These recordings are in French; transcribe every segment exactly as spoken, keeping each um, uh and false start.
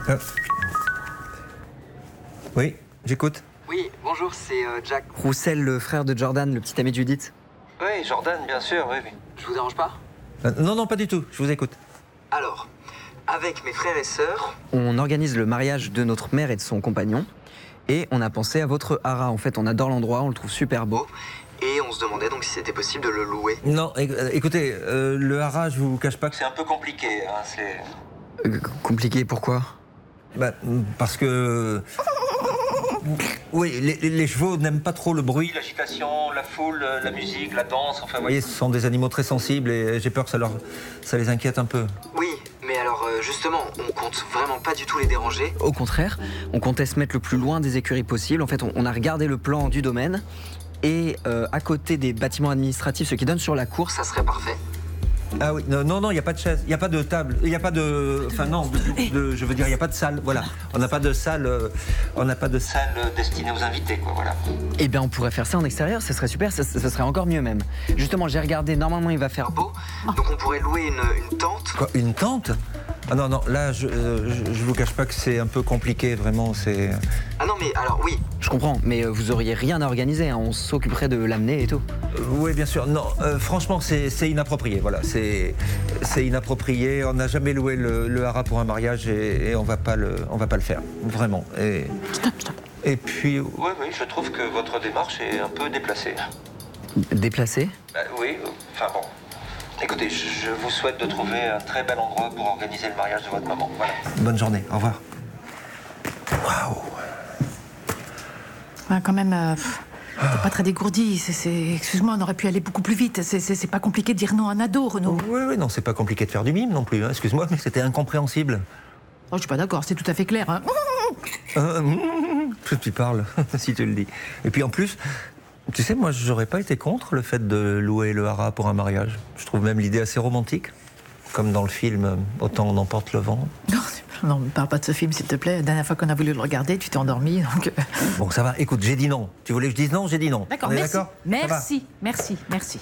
Euh. Oui, j'écoute. Oui, bonjour, c'est euh, Jack Roussel, le frère de Jordan, le petit ami de Judith. Oui, Jordan, bien sûr, oui, oui. Je vous dérange pas? Euh, non, non, pas du tout, je vous écoute. Alors, avec mes frères et sœurs, on organise le mariage de notre mère et de son compagnon. Et on a pensé à votre hara. En fait, on adore l'endroit, on le trouve super beau. Et on se demandait donc si c'était possible de le louer. Non, écoutez, euh, le hara, je vous cache pas que C'est un peu compliqué, hein, c'est... Euh, compliqué, pourquoi? Bah, parce que... Oui, les, les chevaux n'aiment pas trop le bruit, L'agitation, la foule, la musique, la danse, enfin... vous voyez, ce sont des animaux très sensibles et j'ai peur que ça, leur, ça les inquiète un peu. Oui, mais alors euh, justement, on compte vraiment pas du tout les déranger. Au contraire, on comptait se mettre le plus loin des écuries possible. En fait, on, on a regardé le plan du domaine. Et euh, à côté des bâtiments administratifs, ce qui donne sur la cour, ça serait parfait. Ah oui, non, non, il n'y a pas de chaise, il n'y a pas de table, il n'y a pas de... Enfin non, de, de, je veux dire, il n'y a pas de salle, voilà. On n'a pas de salle, euh, on n'a pas de salle... Salle destinée aux invités, quoi, voilà. Eh bien, on pourrait faire ça en extérieur, ce serait super, ce serait encore mieux même. Justement, j'ai regardé, normalement il va faire beau, donc on pourrait louer une, une tente. Quoi, une tente? Ah non, non, là, je, euh, je, je vous cache pas que c'est un peu compliqué, vraiment, c'est... Ah non, mais alors oui, je comprends, mais euh, vous auriez rien à organiser, hein, on s'occuperait de l'amener et tout. Euh, oui, bien sûr, non, euh, franchement, c'est inapproprié, voilà, c'est inapproprié, on n'a jamais loué le, le hara pour un mariage et, et on va pas le, on va pas le faire, vraiment. Et, Stop, stop. Et puis... Oui, oui, je trouve que votre démarche est un peu déplacée. Déplacé? Bah, oui, enfin bon... Écoutez, je vous souhaite de trouver un très bel endroit pour organiser le mariage de votre maman. Voilà. Bonne journée, au revoir. Waouh. Ouais, quand même, euh, t'es pas très dégourdi. Excuse-moi, on aurait pu aller beaucoup plus vite. C'est pas compliqué de dire non à un ado, Renaud. Oui, oui, non, c'est pas compliqué de faire du mime non plus. Hein. Excuse-moi, mais c'était incompréhensible. Oh, je suis pas d'accord, c'est tout à fait clair. Hein. Euh, tu parles, si tu le dis. Et puis en plus... Tu sais, moi, j'aurais pas été contre le fait de louer le hara pour un mariage. Je trouve même l'idée assez romantique. Comme dans le film « Autant on emporte le vent ». Non, non, ne parle pas de ce film, s'il te plaît. La dernière fois qu'on a voulu le regarder, tu t'es endormi, donc... Bon, ça va. Écoute, j'ai dit non. Tu voulais que je dise non, j'ai dit non. D'accord, merci. Merci, merci, merci.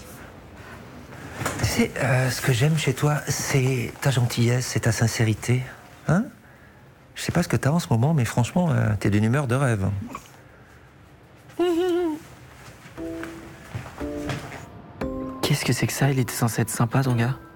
Tu sais, euh, ce que j'aime chez toi, c'est ta gentillesse, c'est ta sincérité. Hein? Je sais pas ce que t'as en ce moment, mais franchement, euh, t'es d'une humeur de rêve. Qu'est-ce que c'est que ça? Il était censé être sympa, ton gars?